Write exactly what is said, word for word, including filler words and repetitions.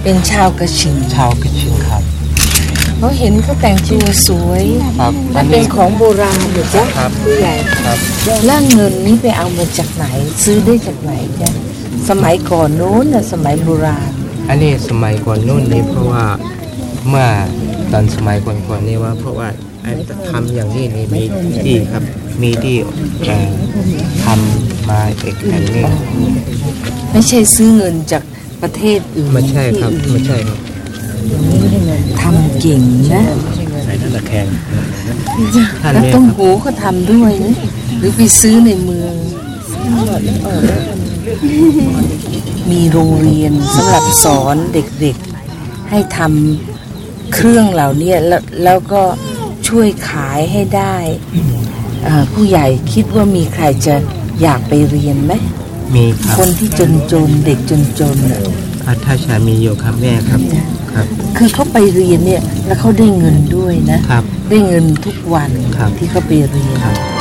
เป็นชาวกระชิงชาวกระชิงครับเขาเห็นเขาแต่งตัวสวยครับมันเป็นของโบราณเหรอจ๊ะผู้ใหญ่ครับแล้วเงินนี้ไปเอามาจากไหนซื้อได้จากไหนจ๊ะสมัยก่อนโน้นน่ะสมัยโบราณอันนี้สมัยก่อนโน้นนี่เพราะว่าเมื่อตอนสมัยก่อนๆนี่ว่าเพราะว่าทำอย่างนี้นี่มีที่ครับมีที่ทำมาเอกแห่งนี้ไม่ใช่ซื้อเงินจากประเทศอื่นไม่ใช่ครับไม่ใช่ครับทำเก่งนะใส่นั่นตะแคงแล้วต้มหูก็ทำด้วยนะหรือไปซื้อในเมืองมีโรงเรียนสำหรับสอนเด็กๆให้ทำเครื่องเหล่านี้แล้วแล้วก็ช่วยขายให้ได้ผู้ใหญ่คิดว่ามีใครจะอยากไปเรียนไหมมีครับคนที่จนๆเด็กจนๆน่ะถ้าชามีอยู่ครับแม่ครับครับคือเขาไปเรียนเนี่ยแล้วเขาได้เงินด้วยนะครับได้เงินทุกวันที่เขาไปเรียน